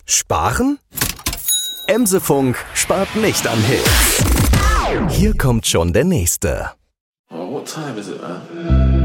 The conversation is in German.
Sparen? Emsefunk spart nicht an Hits. Hier kommt schon der nächste. Oh, what time is it, man?